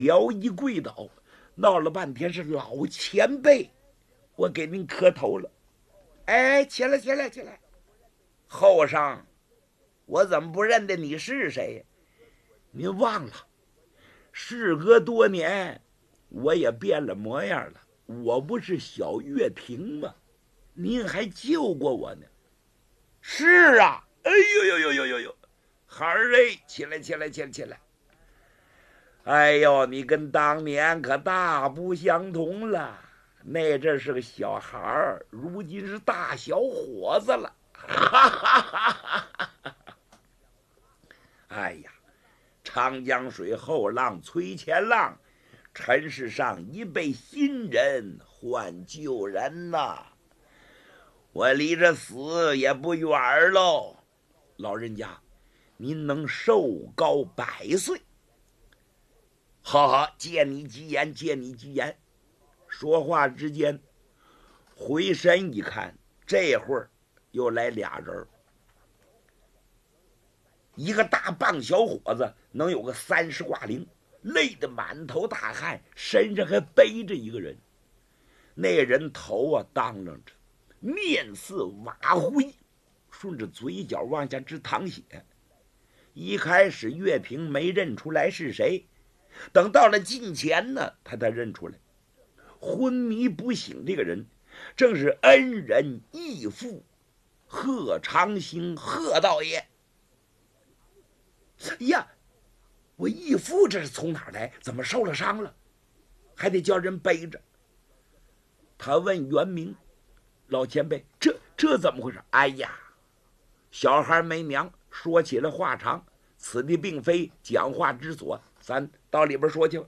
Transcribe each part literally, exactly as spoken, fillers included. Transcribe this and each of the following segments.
姚一跪倒，闹了半天是老前辈，我给您磕头了。哎，起来起来起来，后生，我怎么不认得你是谁呀？您忘了，事隔多年，我也变了模样了。我不是小月平吗？您还救过我呢。是啊，哎呦呦呦呦呦呦，孩儿哎，起来起来起来起来！哎呦，你跟当年可大不相同了。那阵是个小孩儿，如今是大小伙子了。哈哈哈哈哈！哎呀，长江水后浪推前浪，尘世上一辈新人换旧人呐。我离着死也不远喽。老人家，您能寿高百岁。好好，借你吉言，借你吉言。说话之间，回身一看，这会儿又来俩人，一个大棒小伙子，能有个三十挂零，累得满头大汗，身上还背着一个人。那人头啊当啷着，面似瓦灰，顺着嘴角往下直淌血。一开始岳平没认出来是谁，等到了近前呢，他才认出来，昏迷不醒这个人正是恩人义父贺长兴贺道爷。呀，我义父这是从哪儿来？怎么受了伤了？还得叫人背着。他问袁明，老前辈，这这怎么回事？哎呀，小孩没娘，说起来话长，此地并非讲话之所，咱到里边说去吧。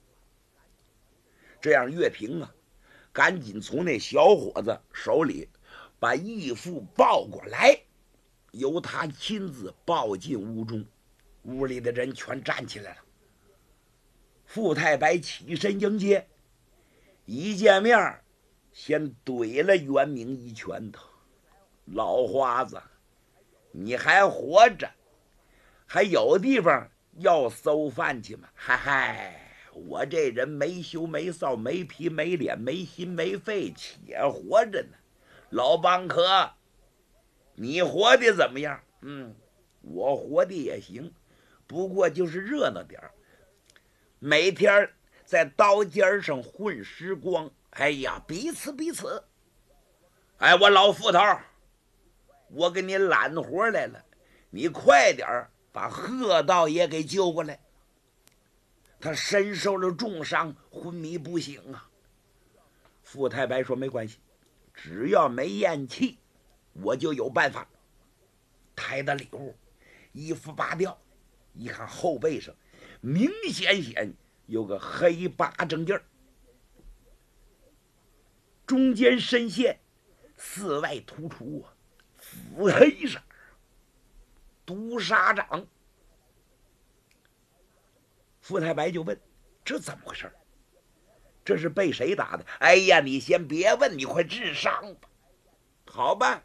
这样岳平啊，赶紧从那小伙子手里把义父抱过来，由他亲自抱进屋中。屋里的人全站起来了。傅太白起身迎接，一见面先怼了袁明一拳头。老花子，你还活着，还有地方要馊饭去吗？嗨嗨，我这人没羞没臊，没皮没脸，没心没肺，且活着呢。老帮客，你活的怎么样？嗯，我活的也行，不过就是热闹点儿，每天在刀尖上混时光。哎呀，彼此彼此。哎，我老副头，我给你揽活来了，你快点把贺道爷给救过来。他身受了重伤，昏迷不醒啊。傅太白说没关系，只要没咽气，我就有办法。抬到里屋，衣服扒掉，一看后背上明显显有个黑巴正印儿，中间深陷，四外突出啊，紫黑色，毒沙掌。傅太白就问：“这怎么回事？这是被谁打的？”哎呀，你先别问，你快治伤吧。好吧。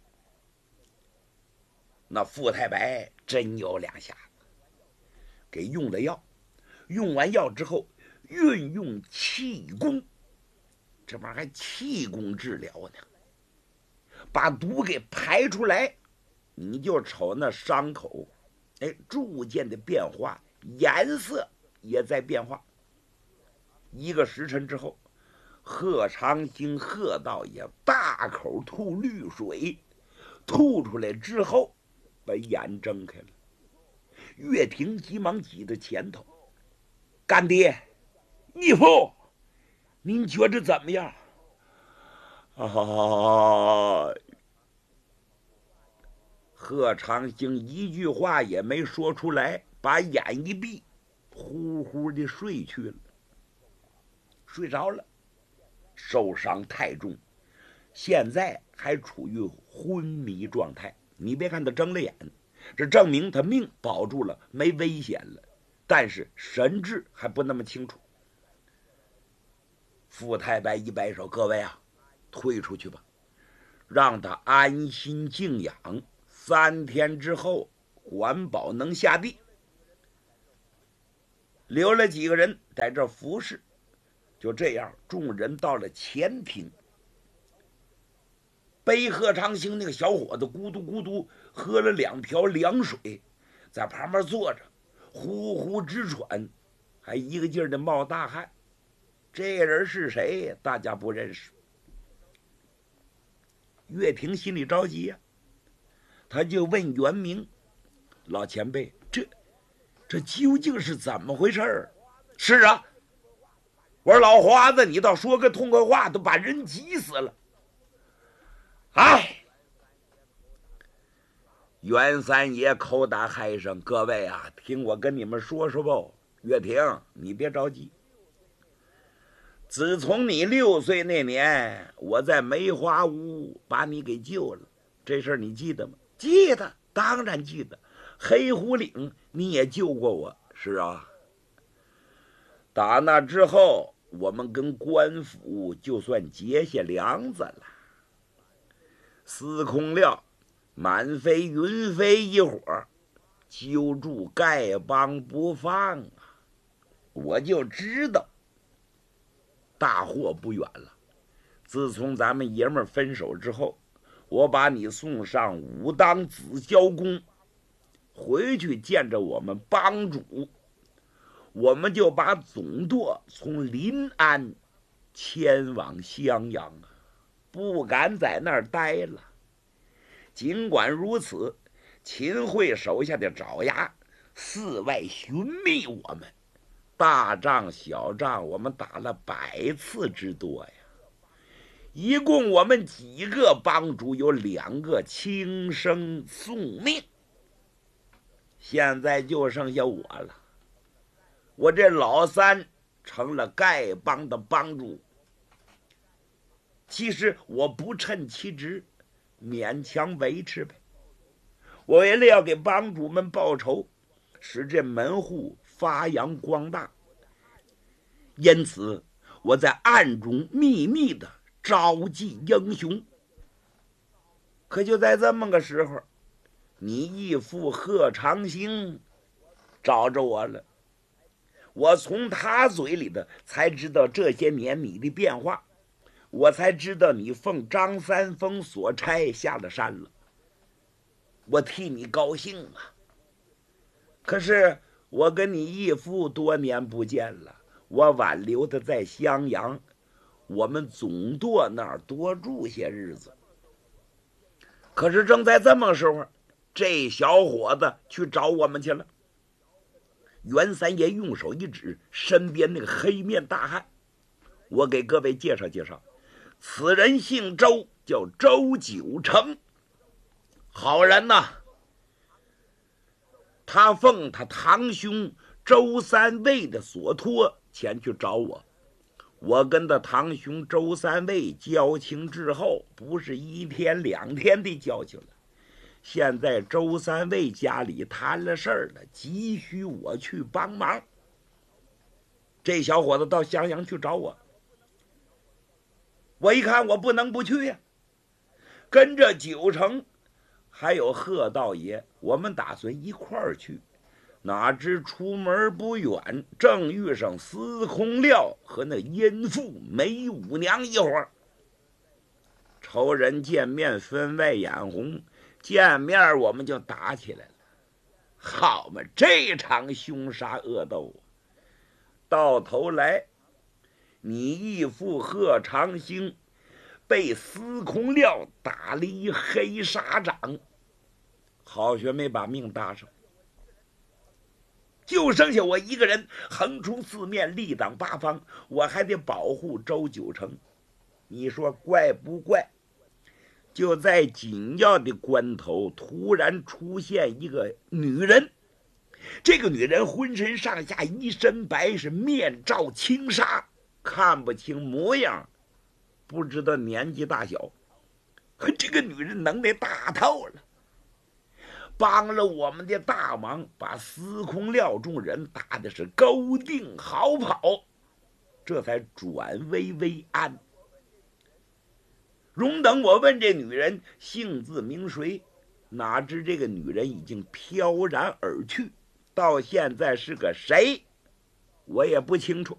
那傅太白真有两下子，给用了药，用完药之后运用气功，这玩意儿还气功治疗呢，把毒给排出来。你就瞅那伤口，哎，逐渐的变化，颜色也在变化。一个时辰之后，贺长兴贺道爷大口吐绿水，吐出来之后把眼睁开了。岳平急忙挤到前头：“干爹，义父，您觉着怎么样？”啊！贺长兴一句话也没说出来，把眼一闭，呼呼的睡去了，睡着了。受伤太重，现在还处于昏迷状态。你别看他睁了眼，这证明他命保住了，没危险了，但是神志还不那么清楚。傅太白一摆手：“各位啊，退出去吧，让他安心静养，三天之后管保能下地。” 留了几个人在这服侍。就这样，众人到了前厅，背贺长兴那个小伙子咕嘟咕嘟喝了两瓢凉水，在旁边坐着，呼呼直喘，还一个劲儿的冒大汗。这人是谁呀？大家不认识。岳平心里着急呀、啊，他就问袁明：“老前辈，这这究竟是怎么回事？”是啊，我说老华子，你倒说个痛快话，都把人急死了。哎，袁三爷口打嗨声：“各位啊，听我跟你们说说吧。岳平，你别着急。自从你六岁那年，我在梅花坞把你给救了，这事儿你记得吗？”“记得，当然记得。黑虎岭你也救过我。”“是啊。”“打那之后，我们跟官府就算结下梁子了。司空廖、满飞、云飞一伙揪住丐帮不放啊！我就知道大祸不远了。自从咱们爷们儿分手之后，我把你送上武当紫霄宫，回去见着我们帮主，我们就把总舵从临安迁往襄阳啊，不敢在那儿待了。尽管如此，秦桧手下的爪牙四外寻觅我们，大仗小仗我们打了百次之多呀。一共我们几个帮主有两个轻生送命，现在就剩下我了。我这老三成了丐帮的帮主，其实我不称其职，勉强维持呗。我为了要给帮主们报仇，使这门户发扬光大，因此我在暗中秘密的召集英雄。可就在这么个时候，你义父贺长兴找着我了。我从他嘴里的才知道这些年你的变化，我才知道你奉张三丰所差下了山了。我替你高兴啊！可是我跟你义父多年不见了，我挽留他在襄阳，我们总舵那儿多住些日子。可是正在这么时候，这小伙子去找我们去了。袁三爷用手一指身边那个黑面大汉，我给各位介绍介绍，此人姓周，叫周九成，好人呐。他奉他堂兄周三位的所托前去找我，我跟他堂兄周三位交情之后，不是一天两天的交情了。现在周三位家里摊了事儿了，急需我去帮忙。这小伙子到襄阳去找我，我一看我不能不去呀、啊，跟着九成还有贺道爷，我们打算一块儿去。哪知出门不远，正遇上司空廖和那阴妇梅五娘一伙，仇人见面分外眼红，见面我们就打起来了。好嘛，这场凶杀恶斗，到头来你义父贺长兴被司空廖打了一黑沙掌，好学没把命搭上，就剩下我一个人横冲四面，力挡八方，我还得保护周九成。你说怪不怪？就在紧要的关头，突然出现一个女人。这个女人浑身上下一身白，是面罩轻纱，看不清模样，不知道年纪大小。这个女人能耐大透了，帮了我们的大忙，把司空廖众人打的是勾定好跑，这才转危为安。容等我问这女人姓字名谁，哪知这个女人已经飘然而去，到现在是个谁我也不清楚。